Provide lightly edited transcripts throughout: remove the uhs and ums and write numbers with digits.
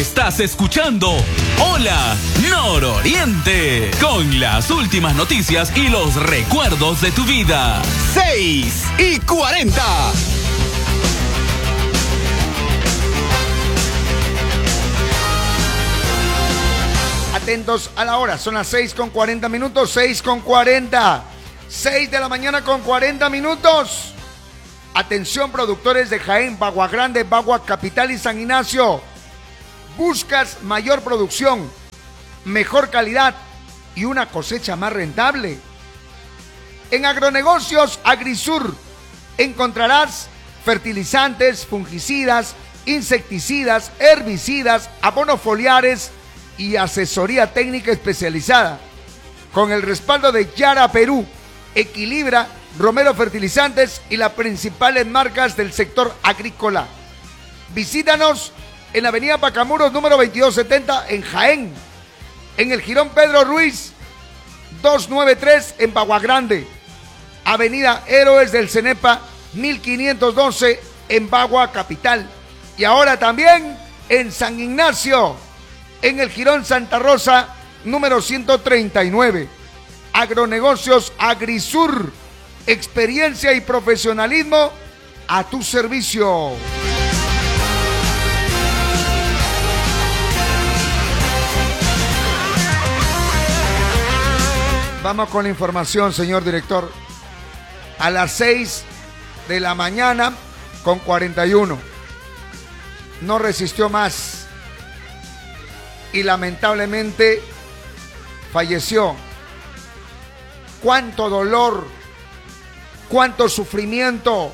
Estás escuchando Hola Nororiente, con las últimas noticias y los recuerdos de tu vida. 6:40. Atentos a la hora, son las 6:40 minutos, 6:40. 6 de la mañana con 40 minutos. Atención, productores de Jaén, Bagua Grande, Bagua Capital y San Ignacio. ¿Buscas mayor producción, mejor calidad y una cosecha más rentable? En Agronegocios Agrisur encontrarás fertilizantes, fungicidas, insecticidas, herbicidas, abonos foliares y asesoría técnica especializada. Con el respaldo de Yara Perú, Equilibra, Romero Fertilizantes y las principales marcas del sector agrícola. Visítanos en la avenida Pacamuros, número 2270 en Jaén. En el Jirón Pedro Ruiz, 293 en Bagua Grande. Avenida Héroes del Cenepa, 1512 en Bagua Capital. Y ahora también en San Ignacio, en el Jirón Santa Rosa, número 139. Agronegocios Agrisur, experiencia y profesionalismo a tu servicio. Vamos con la información, señor director. A las 6 de la mañana con 41. No resistió más y lamentablemente falleció. Cuánto dolor, cuánto sufrimiento,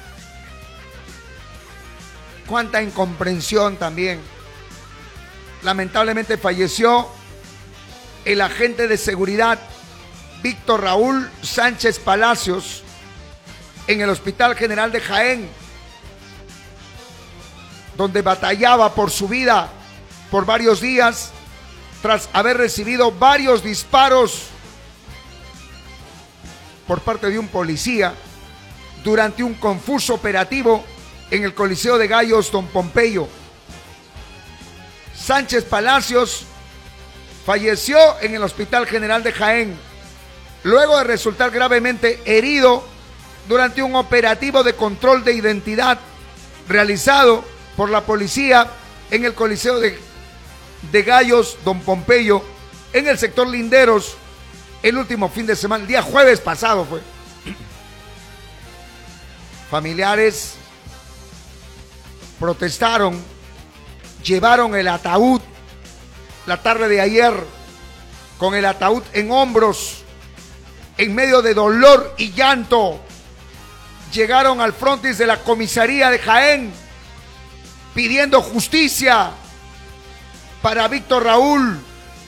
cuánta incomprensión también. Lamentablemente falleció el agente de seguridad Víctor Raúl Sánchez Palacios en el Hospital General de Jaén, donde batallaba por su vida por varios días tras haber recibido varios disparos por parte de un policía durante un confuso operativo en el Coliseo de Gallos Don Pompeyo. Sánchez Palacios falleció en el Hospital General de Jaén, luego de resultar gravemente herido durante un operativo de control de identidad realizado por la policía en el Coliseo de Gallos Don Pompeyo, en el sector Linderos, el último fin de semana, el día jueves pasado fue. Familiares protestaron, llevaron el ataúd la tarde de ayer, con el ataúd en hombros, en medio de dolor y llanto. Llegaron al frontis de la comisaría de Jaén pidiendo justicia para Víctor Raúl.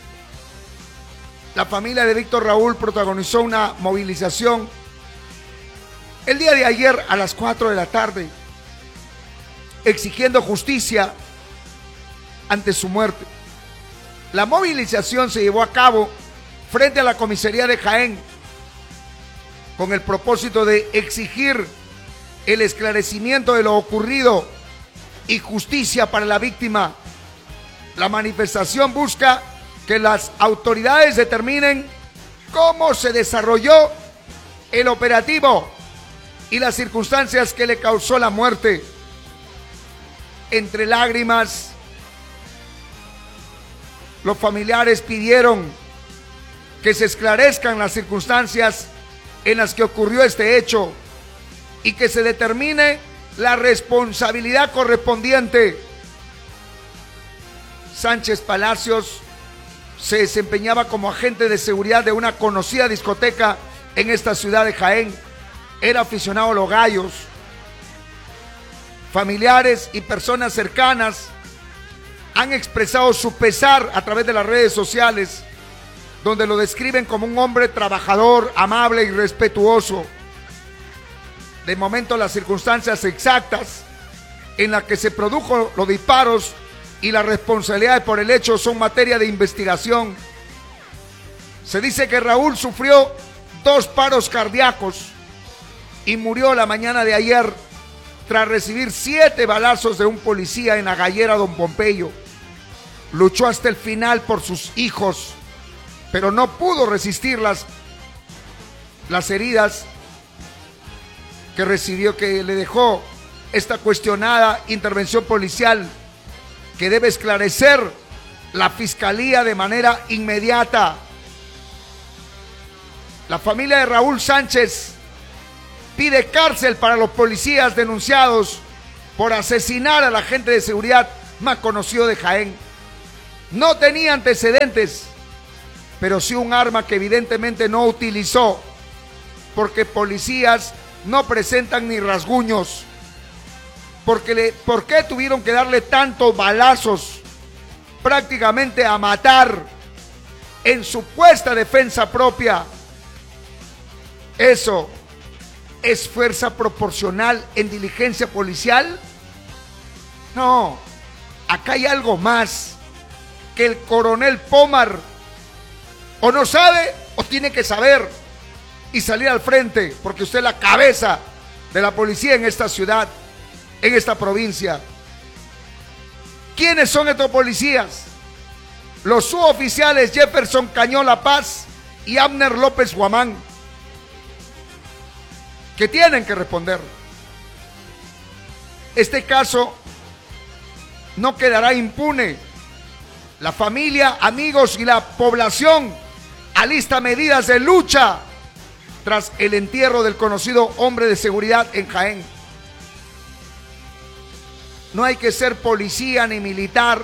La familia de Víctor Raúl protagonizó una movilización el día de ayer a las 4 de la tarde, exigiendo justicia ante su muerte. La movilización se llevó a cabo frente a la comisaría de Jaén con el propósito de exigir el esclarecimiento de lo ocurrido y justicia para la víctima. La manifestación busca que las autoridades determinen cómo se desarrolló el operativo y las circunstancias que le causó la muerte. Entre lágrimas, los familiares pidieron que se esclarezcan las circunstancias en las que ocurrió este hecho y que se determine la responsabilidad correspondiente. Sánchez Palacios se desempeñaba como agente de seguridad de una conocida discoteca en esta ciudad de Jaén. Era aficionado a los gallos. Familiares y personas cercanas han expresado su pesar a través de las redes sociales, donde lo describen como un hombre trabajador, amable y respetuoso. De momento, las circunstancias exactas en las que se produjo los disparos y las responsabilidades por el hecho son materia de investigación. Se dice que Raúl sufrió 2 paros cardíacos y murió la mañana de ayer tras recibir 7 balazos de un policía en la gallera Don Pompeyo. luchó hasta el final por sus hijos, pero no pudo resistir las heridas que recibió, que le dejó esta cuestionada intervención policial que debe esclarecer la Fiscalía de manera inmediata. La familia de Raúl Sánchez pide cárcel para los policías denunciados por asesinar al agente de seguridad más conocido de Jaén. No tenía antecedentes, pero sí un arma que evidentemente no utilizó, porque policías no presentan ni rasguños. ¿Por qué tuvieron que darle tantos balazos, prácticamente a matar, en supuesta defensa propia? ¿Eso es fuerza proporcional en diligencia policial? No, acá hay algo más que el coronel Pomar o no sabe o tiene que saber y salir al frente, porque usted es la cabeza de la policía en esta ciudad, en esta provincia. ¿Quiénes son estos policías? Los suboficiales Jefferson Cañola Paz y Abner López Guamán, que tienen que responder. Este caso no quedará impune. La familia, amigos y la población alista medidas de lucha tras el entierro del conocido hombre de seguridad en Jaén. No hay que ser policía ni militar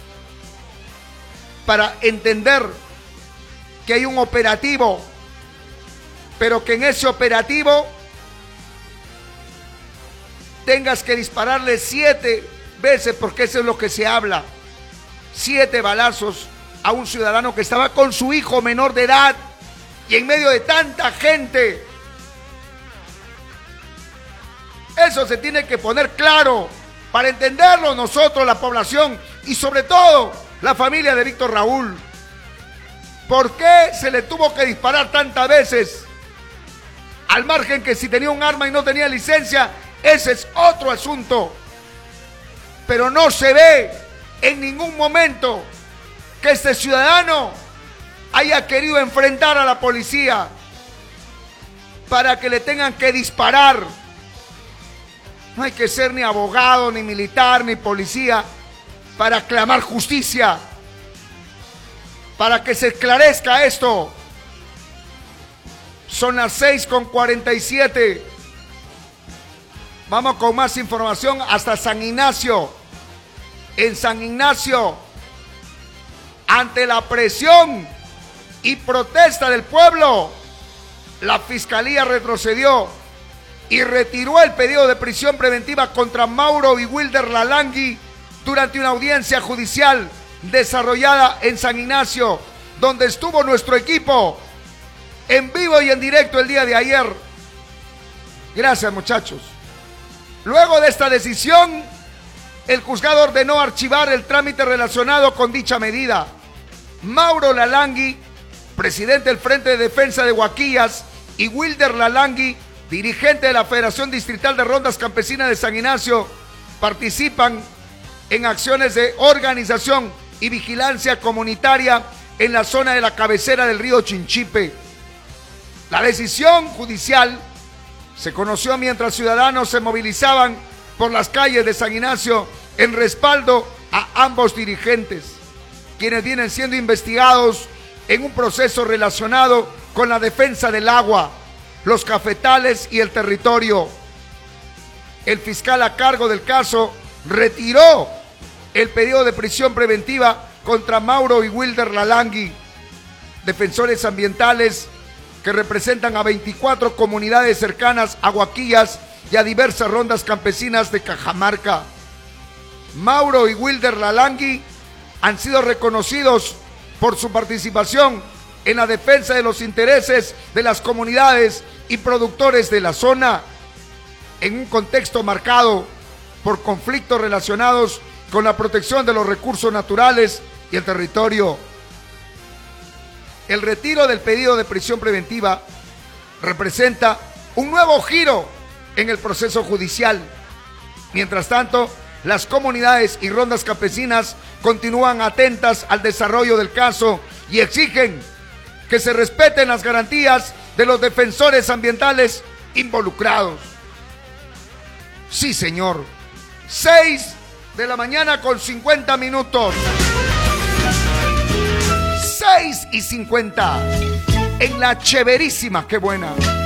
para entender que hay un operativo, pero que en ese operativo tengas que dispararle 7 veces, porque eso es lo que se habla, 7 balazos a un ciudadano que estaba con su hijo menor de edad y en medio de tanta gente. Eso se tiene que poner claro para entenderlo nosotros, la población, y sobre todo la familia de Víctor Raúl. ¿Por qué se le tuvo que disparar tantas veces? Al margen que si tenía un arma y no tenía licencia, ese es otro asunto. Pero no se ve en ningún momento que este ciudadano haya querido enfrentar a la policía para que le tengan que disparar. No hay que ser ni abogado, ni militar, ni policía para clamar justicia, para que se esclarezca esto. Son las 6:47. Vamos con más información hasta San Ignacio. En San Ignacio, ante la presión y protesta del pueblo, la Fiscalía retrocedió y retiró el pedido de prisión preventiva contra Mauro y Wilder Lalangui durante una audiencia judicial desarrollada en San Ignacio, donde estuvo nuestro equipo en vivo y en directo el día de ayer. Gracias, muchachos. Luego de esta decisión, el juzgado ordenó archivar el trámite relacionado con dicha medida. Mauro Lalangui, presidente del Frente de Defensa de Huaquillas, y Wilder Lalangui, dirigente de la Federación Distrital de Rondas Campesinas de San Ignacio, participan en acciones de organización y vigilancia comunitaria en la zona de la cabecera del río Chinchipe. La decisión judicial se conoció mientras ciudadanos se movilizaban por las calles de San Ignacio en respaldo a ambos dirigentes, quienes vienen siendo investigados en un proceso relacionado con la defensa del agua, los cafetales y el territorio. El fiscal a cargo del caso retiró el pedido de prisión preventiva contra Mauro y Wilder Lalangui, defensores ambientales que representan a 24 comunidades cercanas a Huaquillas y a diversas rondas campesinas de Cajamarca. Mauro y Wilder Lalangui han sido reconocidos por su participación en la defensa de los intereses de las comunidades y productores de la zona, en un contexto marcado por conflictos relacionados con la protección de los recursos naturales y el territorio. El retiro del pedido de prisión preventiva representa un nuevo giro en el proceso judicial. Mientras tanto, Las comunidades y rondas campesinas continúan atentas al desarrollo del caso y exigen que se respeten las garantías de los defensores ambientales involucrados. Sí, señor. 6 de la mañana con 50 minutos. 6:50. En la chéverísima, qué buena.